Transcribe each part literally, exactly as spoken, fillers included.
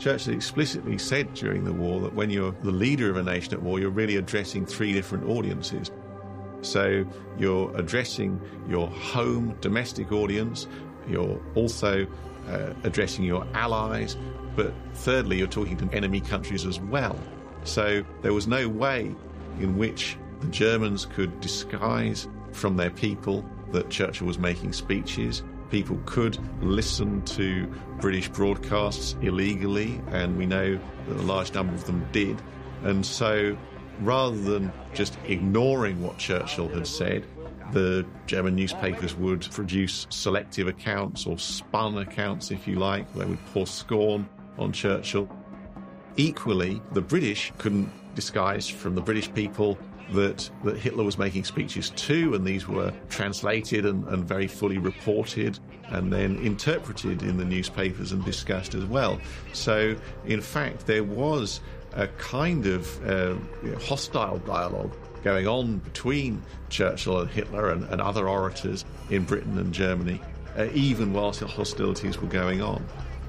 Churchill explicitly said during the war that when you're the leader of a nation at war, you're really addressing three different audiences. So you're addressing your home, domestic audience, you're also uh, addressing your allies, but thirdly, you're talking to enemy countries as well. So there was no way in which the Germans could disguise from their people that Churchill was making speeches. People could listen to British broadcasts illegally, and we know that a large number of them did. And so rather than just ignoring what Churchill had said, the German newspapers would produce selective accounts, or spun accounts if you like. They would pour scorn on Churchill. Equally, the British couldn't disguise from the British people that, that Hitler was making speeches too, and these were translated and, and very fully reported and then interpreted in the newspapers and discussed as well. So, in fact, there was a kind of uh, you know, hostile dialogue going on between Churchill and Hitler and, and other orators in Britain and Germany, uh, even whilst the hostilities were going on.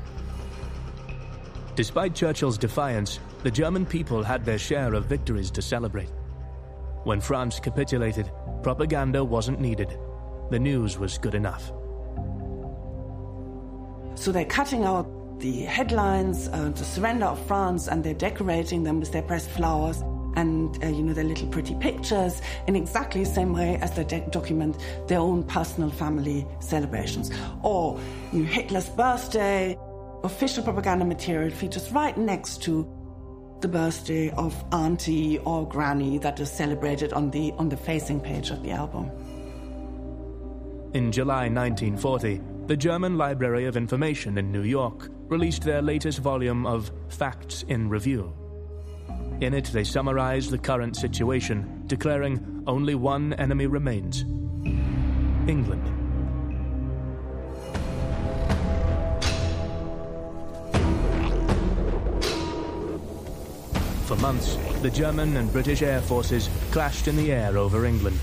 Despite Churchill's defiance, the German people had their share of victories to celebrate. When France capitulated, propaganda wasn't needed. The news was good enough. So they're cutting out the headlines, uh, the surrender of France, and they're decorating them with their pressed flowers and, uh, you know, their little pretty pictures in exactly the same way as they de- document their own personal family celebrations. Or, you know, Hitler's birthday, official propaganda material features right next to the birthday of auntie or granny that is celebrated on the on the facing page of the album. In July nineteen forty, the German Library of Information in New York released their latest volume of Facts in Review. In it, they summarized the current situation, declaring only one enemy remains: England. For months, the German and British air forces clashed in the air over England.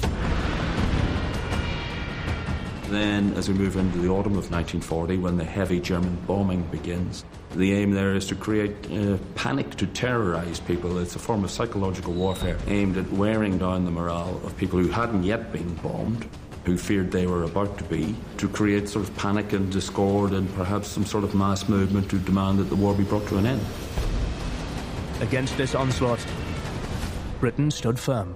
Then, as we move into the autumn of nineteen forty, when the heavy German bombing begins, the aim there is to create uh, panic, to terrorise people. It's a form of psychological warfare aimed at wearing down the morale of people who hadn't yet been bombed, who feared they were about to be, to create sort of panic and discord and perhaps some sort of mass movement to demand that the war be brought to an end. Against this onslaught, Britain stood firm.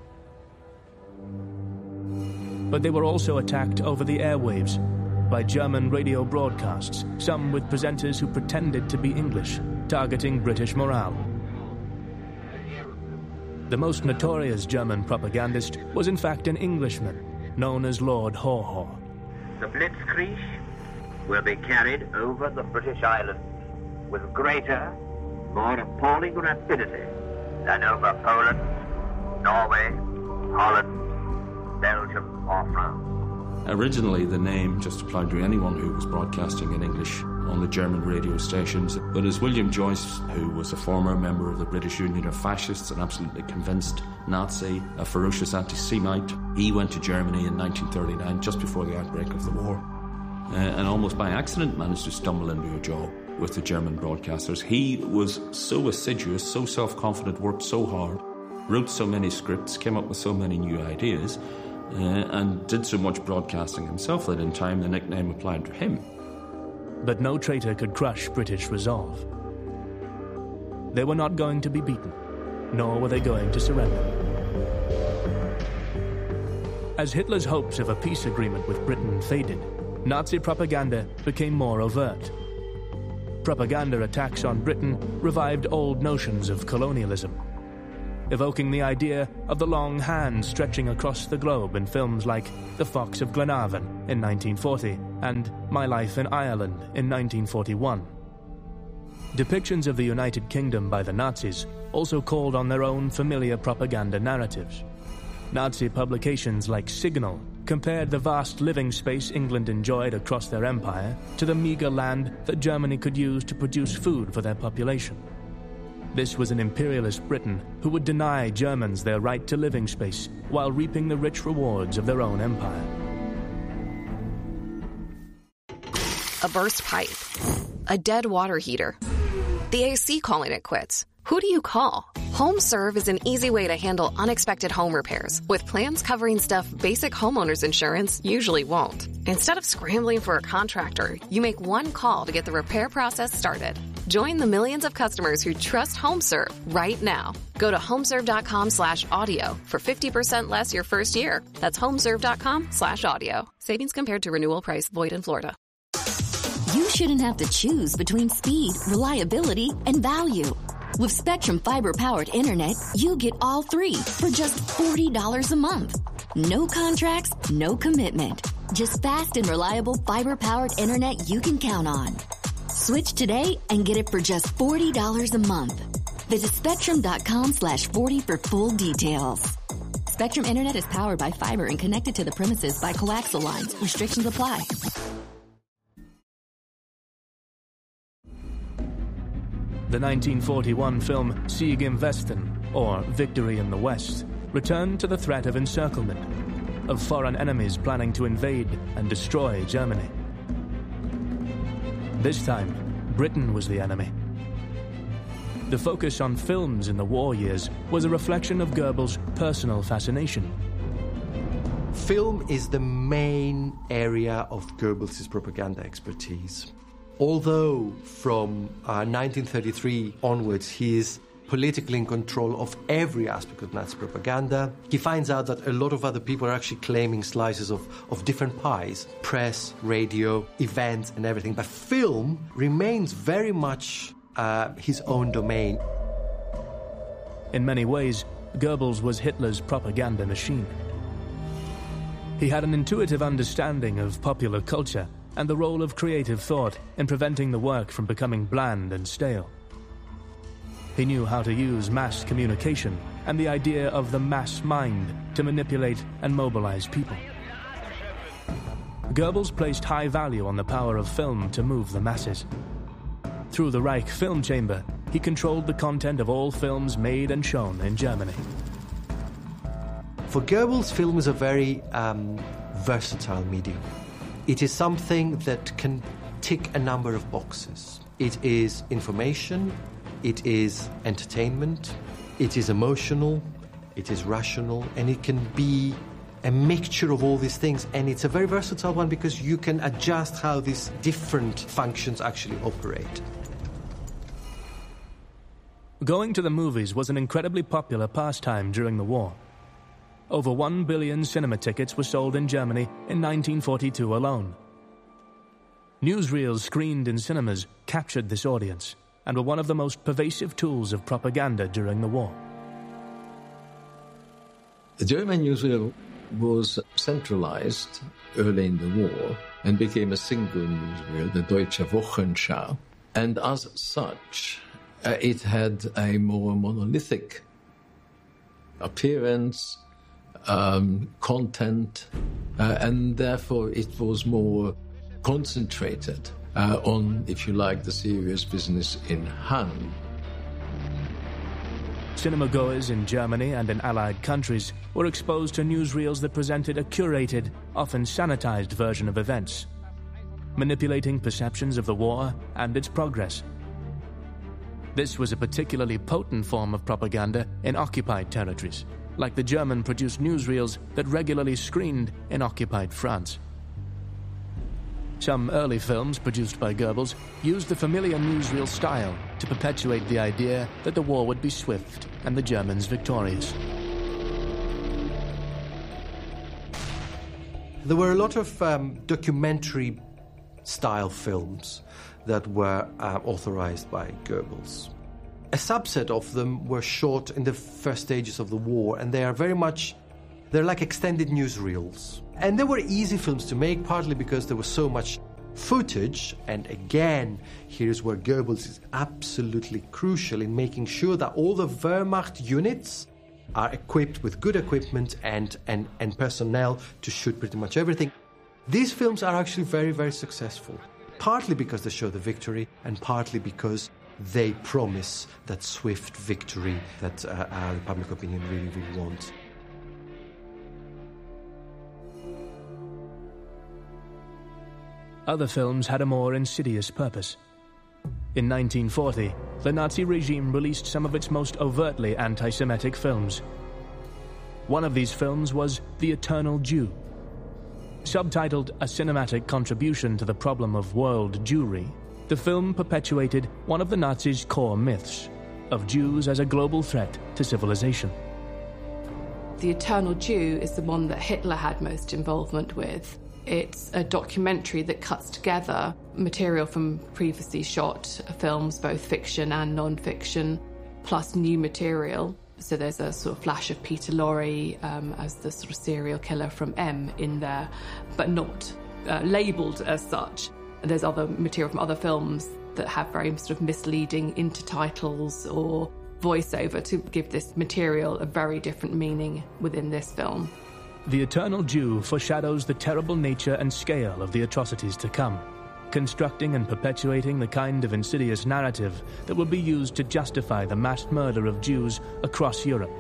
But they were also attacked over the airwaves by German radio broadcasts, some with presenters who pretended to be English, targeting British morale. The most notorious German propagandist was in fact an Englishman, known as Lord Haw Haw. The Blitzkrieg will be carried over the British Islands with greater, more appalling rapidity than over Poland, Norway, Holland, Belgium, or France. Originally, the name just applied to anyone who was broadcasting in English on the German radio stations. But as William Joyce, who was a former member of the British Union of Fascists, an absolutely convinced Nazi, a ferocious anti-Semite, he went to Germany in nineteen thirty-nine, just before the outbreak of the war, uh, and almost by accident managed to stumble into a job with the German broadcasters. He was so assiduous, so self-confident, worked so hard, wrote so many scripts, came up with so many new ideas, uh, and did so much broadcasting himself that in time the nickname applied to him. But no traitor could crush British resolve. They were not going to be beaten, nor were they going to surrender. As Hitler's hopes of a peace agreement with Britain faded, Nazi propaganda became more overt. Propaganda attacks on Britain revived old notions of colonialism, evoking the idea of the long hand stretching across the globe in films like The Fox of Glenarvan in nineteen forty and My Life in Ireland in nineteen forty-one. Depictions of the United Kingdom by the Nazis also called on their own familiar propaganda narratives. Nazi publications like Signal compared the vast living space England enjoyed across their empire to the meager land that Germany could use to produce food for their population. This was an imperialist Britain who would deny Germans their right to living space while reaping the rich rewards of their own empire. A burst pipe, a dead water heater, The A C calling it quits. Who do you call? HomeServe is an easy way to handle unexpected home repairs with plans covering stuff basic homeowners insurance usually won't. Instead of scrambling for a contractor, you make one call to get the repair process started. Join the millions of customers who trust HomeServe right now. Go to homeserve.com slash audio for fifty percent less your first year. That's homeserve.com slash audio. Savings compared to renewal price void in Florida. You shouldn't have to choose between speed, reliability, and value. With Spectrum Fiber-powered internet, you get all three for just forty dollars a month. No contracts, no commitment. Just fast and reliable fiber-powered internet you can count on. Switch today and get it for just forty dollars a month. Visit spectrum.com slash 40 for full details. Spectrum Internet is powered by fiber and connected to the premises by coaxial lines. Restrictions apply. The nineteen forty-one film Sieg im Westen, or Victory in the West, returned to the threat of encirclement, of foreign enemies planning to invade and destroy Germany. This time, Britain was the enemy. The focus on films in the war years was a reflection of Goebbels' personal fascination. Film is the main area of Goebbels' propaganda expertise. Although from uh, nineteen thirty-three onwards he is politically in control of every aspect of Nazi propaganda, he finds out that a lot of other people are actually claiming slices of, of different pies, press, radio, events and everything. But film remains very much uh, his own domain. In many ways, Goebbels was Hitler's propaganda machine. He had an intuitive understanding of popular culture and the role of creative thought in preventing the work from becoming bland and stale. He knew how to use mass communication and the idea of the mass mind to manipulate and mobilize people. Goebbels placed high value on the power of film to move the masses. Through the Reich Film Chamber, he controlled the content of all films made and shown in Germany. For Goebbels, film is a very um, versatile medium. It is something that can tick a number of boxes. It is information, it is entertainment, it is emotional, it is rational, and it can be a mixture of all these things. And it's a very versatile one because you can adjust how these different functions actually operate. Going to the movies was an incredibly popular pastime during the war. Over one billion cinema tickets were sold in Germany in nineteen forty-two alone. Newsreels screened in cinemas captured this audience and were one of the most pervasive tools of propaganda during the war. The German newsreel was centralized early in the war and became a single newsreel, the Deutsche Wochenschau. And as such, uh, it had a more monolithic appearance, Um, content, uh, and therefore it was more concentrated uh, on, if you like, the serious business in hand. Cinema-goers in Germany and in Allied countries were exposed to newsreels that presented a curated, often sanitized version of events, manipulating perceptions of the war and its progress. This was a particularly potent form of propaganda in occupied territories, like the German-produced newsreels that regularly screened in occupied France. Some early films produced by Goebbels used the familiar newsreel style to perpetuate the idea that the war would be swift and the Germans victorious. There were a lot of um, documentary-style films that were uh, authorized by Goebbels. A subset of them were shot in the first stages of the war, and they are very much, they're like extended newsreels. And they were easy films to make, partly because there was so much footage, and again, here's where Goebbels is absolutely crucial in making sure that all the Wehrmacht units are equipped with good equipment and, and, and personnel to shoot pretty much everything. These films are actually very, very successful, partly because they show the victory, and partly because they promise that swift victory that uh, uh, the public opinion really, really wants. Other films had a more insidious purpose. In nineteen forty, the Nazi regime released some of its most overtly anti-Semitic films. One of these films was The Eternal Jew. Subtitled A Cinematic Contribution to the Problem of World Jewry, the film perpetuated one of the Nazis' core myths, of Jews as a global threat to civilization. The Eternal Jew is the one that Hitler had most involvement with. It's a documentary that cuts together material from previously shot films, both fiction and non-fiction, plus new material. So there's a sort of flash of Peter Lorre um, as the sort of serial killer from M in there, but not uh, labelled as such. And there's other material from other films that have very sort of misleading intertitles or voiceover to give this material a very different meaning within this film. The Eternal Jew foreshadows the terrible nature and scale of the atrocities to come, constructing and perpetuating the kind of insidious narrative that will be used to justify the mass murder of Jews across Europe.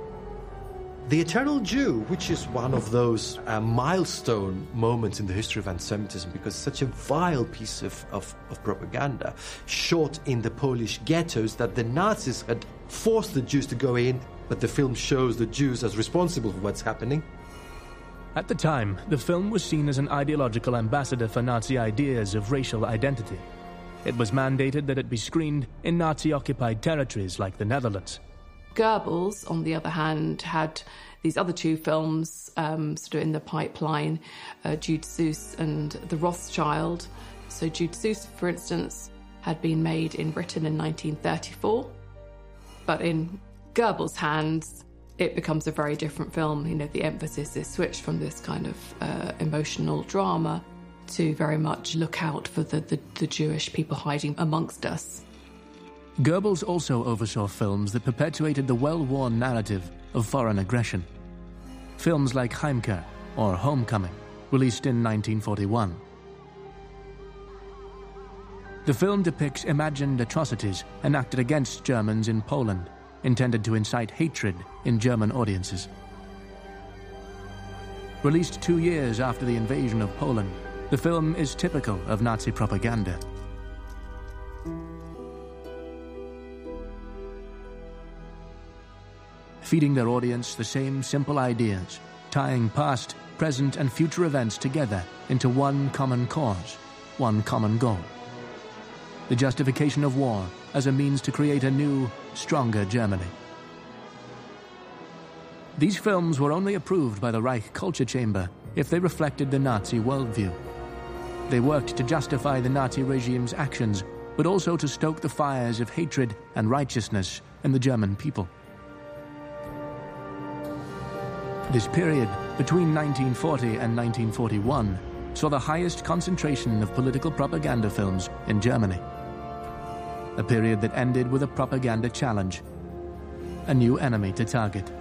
The Eternal Jew, which is one of those uh, milestone moments in the history of anti-Semitism, because it's such a vile piece of, of, of propaganda, shot in the Polish ghettos that the Nazis had forced the Jews to go in, but the film shows the Jews as responsible for what's happening. At the time, the film was seen as an ideological ambassador for Nazi ideas of racial identity. It was mandated that it be screened in Nazi-occupied territories like the Netherlands. Goebbels, on the other hand, had these other two films um, sort of in the pipeline, uh, Jude Seuss and The Rothschild. So Jude Seuss, for instance, had been made in Britain in nineteen thirty-four. But in Goebbels' hands, it becomes a very different film. You know, the emphasis is switched from this kind of uh, emotional drama to very much look out for the, the, the Jewish people hiding amongst us. Goebbels also oversaw films that perpetuated the well-worn narrative of foreign aggression. Films like Heimkehr or Homecoming, released in nineteen forty-one. The film depicts imagined atrocities enacted against Germans in Poland, intended to incite hatred in German audiences. Released two years after the invasion of Poland, the film is typical of Nazi propaganda. Feeding their audience the same simple ideas, tying past, present, and future events together into one common cause, one common goal. The justification of war as a means to create a new, stronger Germany. These films were only approved by the Reich Culture Chamber if they reflected the Nazi worldview. They worked to justify the Nazi regime's actions, but also to stoke the fires of hatred and righteousness in the German people. This period, between nineteen forty and nineteen forty-one, saw the highest concentration of political propaganda films in Germany. A period that ended with a propaganda challenge, a new enemy to target.